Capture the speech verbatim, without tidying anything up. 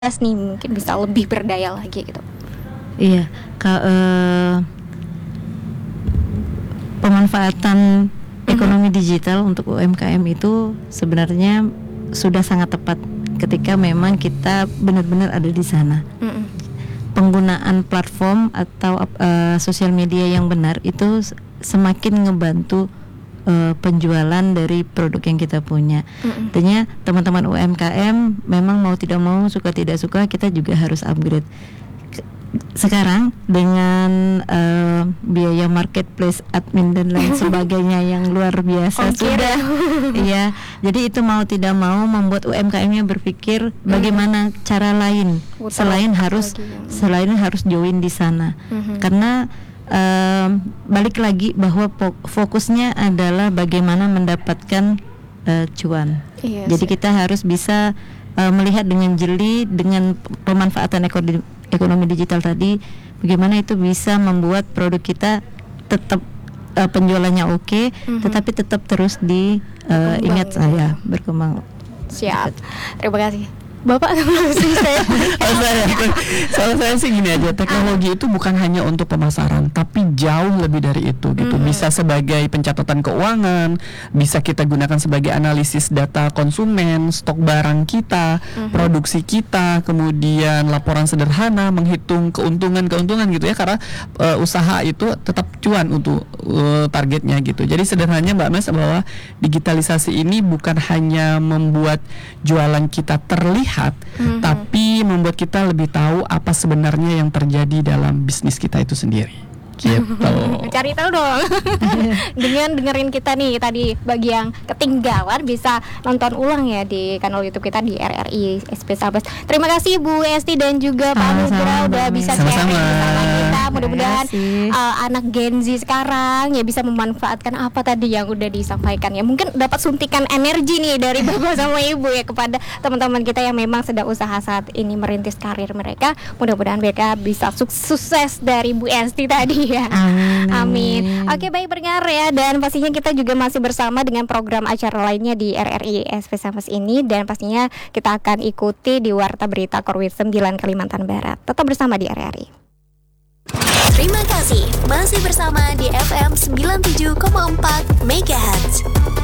nih mungkin bisa lebih berdaya lagi gitu. Iya, ka, uh, pemanfaatan ekonomi mm-hmm. digital untuk U M K M itu sebenarnya sudah sangat tepat ketika memang kita benar-benar ada di sana. Mm-hmm. Penggunaan platform atau uh, sosial media yang benar itu semakin ngebantu uh, penjualan dari produk yang kita punya. Mm-hmm. Artinya teman-teman U M K M memang mau tidak mau, suka tidak suka, kita juga harus upgrade. Sekarang dengan uh, biaya marketplace, admin dan lain sebagainya yang luar biasa oh, sudah, ya. Jadi itu mau tidak mau membuat U M K M-nya berpikir bagaimana mm-hmm. cara lain Uta selain harus lagi. selain harus join di sana, mm-hmm. karena uh, balik lagi bahwa fokusnya adalah bagaimana mendapatkan uh, cuan. Iya, Jadi sih. kita harus bisa uh, melihat dengan jeli dengan pemanfaatan ekonomi ekonomi digital tadi, bagaimana itu bisa membuat produk kita tetap uh, penjualannya oke, okay, mm-hmm. tetapi tetap terus di uh, ingat saya berkembang. Siap, terima kasih. Bapak langsung saya. Soal saya sih gini aja, teknologi itu bukan hanya untuk pemasaran, tapi jauh lebih dari itu gitu. Mm-hmm. Bisa sebagai pencatatan keuangan, bisa kita gunakan sebagai analisis data konsumen, stok barang kita, mm-hmm. produksi kita, kemudian laporan sederhana, menghitung keuntungan-keuntungan gitu ya, karena uh, usaha itu tetap cuan untuk uh, targetnya gitu. Jadi sederhananya Mbak Mes bahwa digitalisasi ini bukan hanya membuat jualan kita terlihat, Mm-hmm. tapi membuat kita lebih tahu apa sebenarnya yang terjadi dalam bisnis kita itu sendiri. Gitu. Cari tahu dong. Dengan dengerin kita nih tadi, bagi yang ketinggalan bisa nonton ulang ya di kanal YouTube kita di R R I S P Salbes. Terima kasih Bu Esti dan juga Pak Nugra udah bisa sharing bersama kita. Mudah-mudahan uh, anak Gen Z sekarang ya bisa memanfaatkan apa tadi yang udah disampaikan ya. Mungkin dapat suntikan energi nih dari Bapak sama Ibu ya kepada teman-teman kita yang memang sedang usaha saat ini merintis karir mereka. Mudah-mudahan mereka bisa sukses dari Bu Esti tadi. Ya. Amin, amin. Oke, baik pendengar ya, dan pastinya kita juga masih bersama dengan program acara lainnya di R R I S P Salbes ini, dan pastinya kita akan ikuti di Warta Berita Korwil sembilan Kalimantan Barat. Tetap bersama di R R I. Terima kasih masih bersama di F M sembilan puluh tujuh koma empat Megahertz.